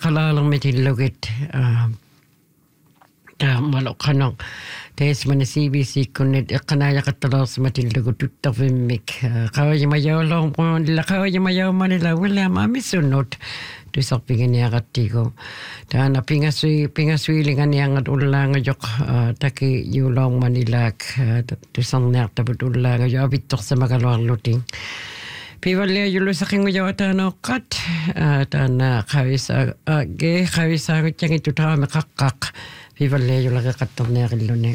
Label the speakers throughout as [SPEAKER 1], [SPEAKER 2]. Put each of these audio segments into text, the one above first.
[SPEAKER 1] qalaalermitillugit taamaloqqanoq taismani CBC kunnit iqqanaajaqattalersimatillugu tuttarvimmik qavajimajaulormuunilla qavajimajaumanilavillamamissunnut tusarpiginiaqattigu taana pingasuilinganiangat ullaangajoq taki juulormanilaak tusarniartaput ullaangajo avittorsamagaluarluting Pivalia julusaqingujaataanoqqat taana qavissaagut taamiqaqqaq Pivalia julaqeqattorniaqilluni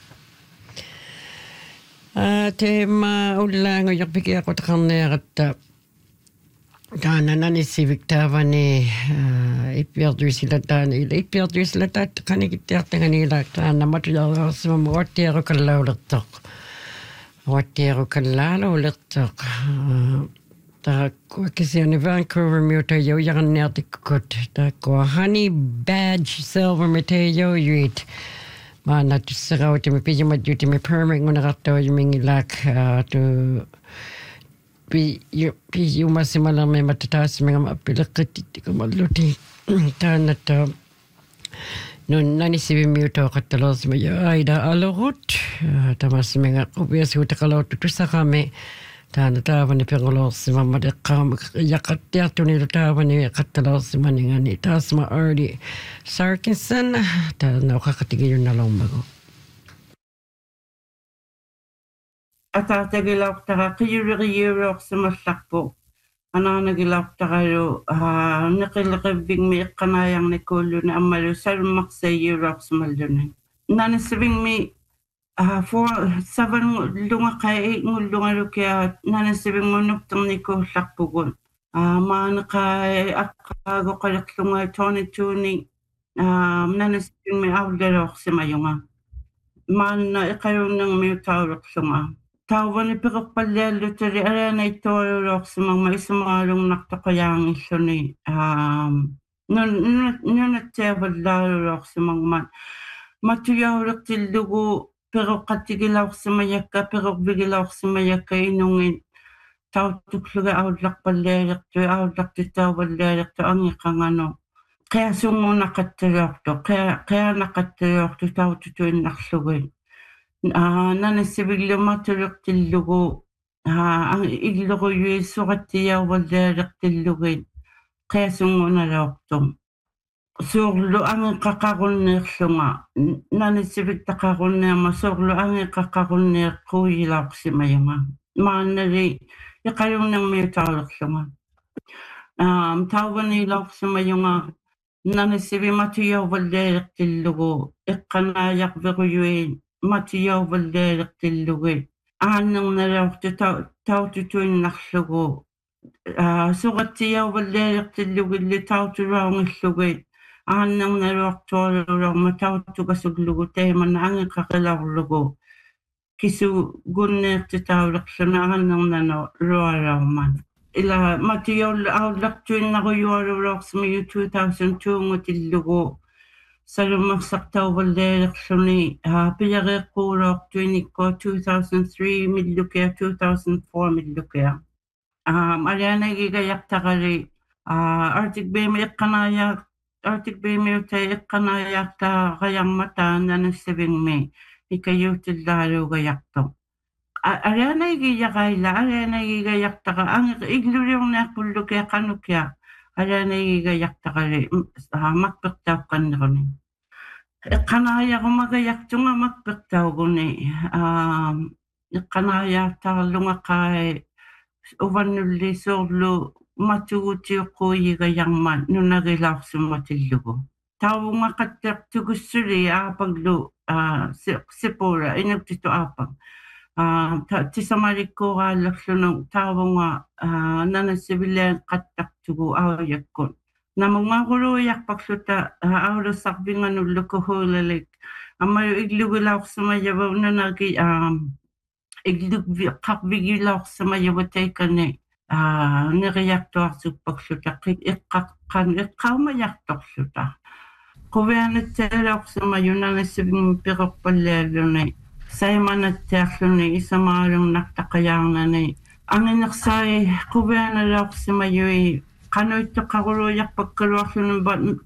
[SPEAKER 1] teema ullaangajoqpikiaqutaqarniaqatta taana nanissivik taavani ippiartuisilataat qanikittiartaganilaak taana matujarsimamu uattiarukallaulertoq Uattiarukallaaluulertoq taakkuakisiani Vancouver miutajojarniartikkut taakkua Honey Badge Silver mitajojuit maana tusserautimi pijumatjutimi permit ngunaqartuajumingilak tu pijumasimalermi matataasmingama appileqqittikamallути taanata Nun nanisivimiutoqattalersiма aida alorut tamasminga qupiasuutaqalaututussaqami taana taavani perulorsimammat eqqaama yaqattiartunilu taavani qattalersimaningani taasma Artie Sarkinson taana oqaqatigiyunnalormagu
[SPEAKER 2] Ataatagilaaqtaqa qiyurigiuroorsimallaqpu Anaanagilaaqtaqalu neqilleqivvigmi iqqanaajarnikuulluni ammalu salummarsayiuroorsimalluni nanissivigmi for savan lungaqai ngullungalukia nanissivigmunupternikuullarpugun maaneqai aqqaagoqaliqlunga toonituuni nanissivigmi aullalorsimayunga maanna iqalunnermi utaulerlunga Tauvani peqerpalliallutali alaanaittualuloorsimagma isumaalungnartoqajaangilluni nunattiavallaaluloorsimagma matuyaulertillugu peqeqqattigilaorsimajakka peqervigilaorsimajakka inungin tautukluga aullarpallialertui aullartittauvallalertu angiqangano qiasungunaqattaloortu qianaqattaloortu taututuinnarlugui nanissivillumatulertillugu illuquyuissuqattiyauvallalertillugin qiasungunaloortum suurlu angiqqaqarunneerlunga nanissivitaqarunneerma suurlu angiqqaqarunneerquuyilaorsimayunga maannali iqalunnermiutaulerlunga tauvanilaorsimayunga nanissivimatuiauvallalertillugu iqqanaajaqveruyuin matiyauvallalertillugi aannernaluortu taututuinnarlugu suqattiyauvallalertillugilli tautuluaungillugi aannernaluortualulorma tautukasuglugu teemanna angiqaqilaorlugu kisugunneertitaulerluna aannernano lualaorman ila matiyaul aullartuinnaruyualuloorsimi 2002 Salummarsartauvallalerluni piareqquuloortuinikko 2003 millukia 2004 millukia alianagigayartaqali Arctic Beam utai iqqanaajaaqtaaqajarmataa nanissivingmi ikayuutillaaluugayarto alianagigayaqaila igluliorniarpullukia qanukia alianagigayartaqali makpertauqqanneruni iqqanaajarumagayartunga makpertauguni iqqanaajaartarlungaqai uvannulli soorlu matugutiuqquuyigajarman nunagilaarsimmatillugu tauvungaqattertugussuli aapaglu sipura inuktitu aapag tisamalikkuuraallerlunu taavunga nanassivillaan qattartugu aajakkun namungaaquluuyarparluta aulussarpinganullukuhuulalik ammalu iglugilaorsimajavu nunagi iglugqarvigilaorsimajavu neriartuarsupparluta iqqaumajartorluta quvianatsaalaorsimaju nanassivingmi peqerpallialluni saimanattiarluni isamaalungnartaqajaarnani anginersai quvianalaorsimajui qanuittoqaruluujarpakkaluarluni